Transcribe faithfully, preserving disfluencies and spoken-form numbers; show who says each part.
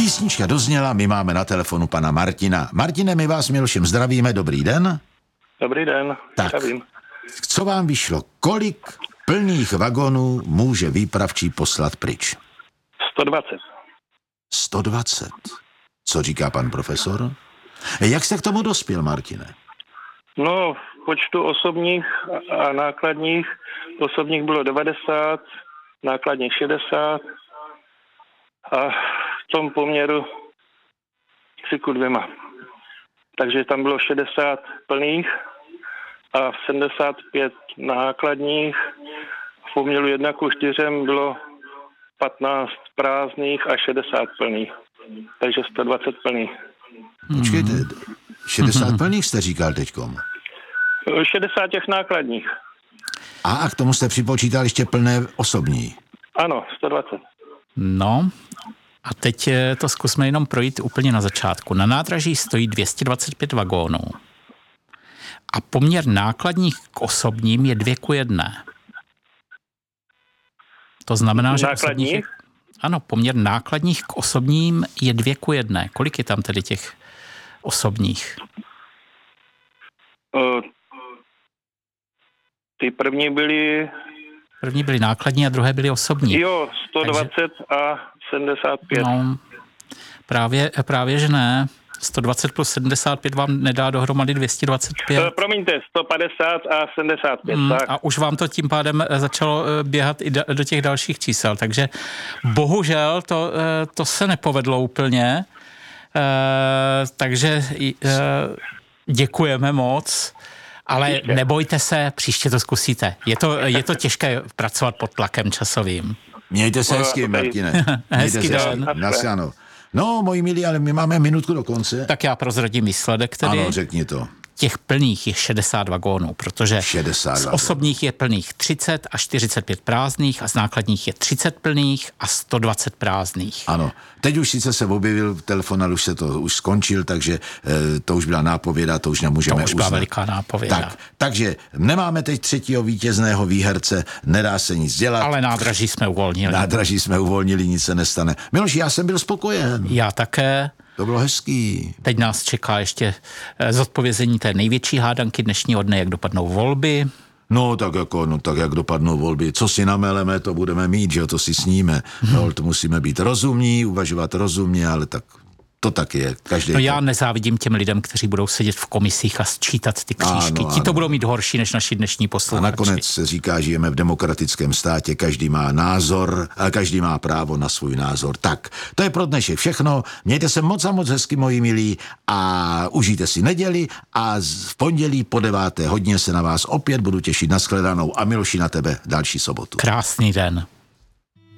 Speaker 1: Písnička dozněla, my máme na telefonu pana Martina. Martine, my vás Milošem zdravíme, dobrý den.
Speaker 2: Dobrý den,
Speaker 1: tak,
Speaker 2: zdravím.
Speaker 1: Co vám vyšlo? Kolik plných vagonů může výpravčí poslat pryč?
Speaker 2: sto dvacet.
Speaker 1: sto dvacet. Co říká pan profesor? Jak jste k tomu dospěl, Martine?
Speaker 2: No, v počtu osobních a nákladních, osobních bylo devadesát, nákladních šedesát a v tom poměru tři ku dvěma. Takže tam bylo šedesát plných a v sedmdesát pět nákladních, v poměru jedna ku čtyřem bylo patnáct prázdných a šedesát plných. Takže sto dvacet plných.
Speaker 1: Počkejte, šedesát plných jste říkal teďkom?
Speaker 2: šedesát těch nákladních.
Speaker 1: A, a k tomu jste připočítal ještě plné osobní?
Speaker 2: Ano, sto dvacet.
Speaker 3: No, a teď to zkusme jenom projít úplně na začátku. Na nádraží stojí dvě stě dvacet pět vagónů. A poměr nákladních k osobním je dvě ku jedné. To znamená, že osobních je, ano, poměr nákladních k osobním je dvě ku jedné. Kolik je tam tedy těch osobních?
Speaker 2: Uh, ty první byly...
Speaker 3: První byly nákladní a druhé byly osobní.
Speaker 2: Jo, sto dvacet Takže... a sedmdesát pět.
Speaker 3: No, právě, právě že ne. sto dvacet plus sedmdesát pět vám nedá dohromady dvě stě dvacet pět.
Speaker 2: Uh, promiňte, sto padesát a sedmdesát pět.
Speaker 3: Hmm,
Speaker 2: tak.
Speaker 3: A už vám to tím pádem začalo běhat i do těch dalších čísel. Takže bohužel to, to se nepovedlo úplně. Takže děkujeme moc. Ale příště. Nebojte se, příště to zkusíte. Je to, je to těžké pracovat pod tlakem časovým.
Speaker 1: Mějte se hezky, Martine.
Speaker 3: Hezký den.
Speaker 1: Naslyšenou. No, moji milí, ale my máme minutku do konce.
Speaker 3: Tak já prozradím výsledek tedy.
Speaker 1: Ano, řekni to.
Speaker 3: Těch plných je šedesát vagónů, protože
Speaker 1: šedesát
Speaker 3: z osobních je plných třicet a čtyřicet pět prázdných a z nákladních je třicet plných a sto dvacet prázdných.
Speaker 1: Ano, teď už sice se objevil telefon, ale už se to už skončil, takže e, to už byla nápověda, to už nemůžeme uznat.
Speaker 3: To už byla veliká nápověda.
Speaker 1: Tak, takže nemáme teď třetího vítězného výherce, nedá se nic dělat.
Speaker 3: Ale nádraží jsme uvolnili.
Speaker 1: Nádraží jsme uvolnili, nic se nestane. Miloš, já jsem byl spokojen.
Speaker 3: Já také.
Speaker 1: To bylo hezký.
Speaker 3: Teď nás čeká ještě zodpovězení té největší hádanky dnešního dne, jak dopadnou volby.
Speaker 1: No tak jako, no tak jak dopadnou volby, co si nameleme, to budeme mít, že jo, to si sníme. Hmm. No, to musíme být rozumní, uvažovat rozumně, ale tak to tak je. Každý
Speaker 3: no
Speaker 1: to...
Speaker 3: já nezávidím těm lidem, kteří budou sedět v komisích a sčítat ty křížky. Ano, Ti to ano. budou mít horší než naši dnešní posluchači.
Speaker 1: A nakonec se říká, žijeme v demokratickém státě, každý má názor a každý má právo na svůj názor. Tak, to je pro dnešek všechno. Mějte se moc a moc hezky, moji milí, a užijte si neděli a v pondělí po deváté hodině se na vás opět budu těšit. Na shledanou a Miloši na tebe další sobotu.
Speaker 3: Krásný den.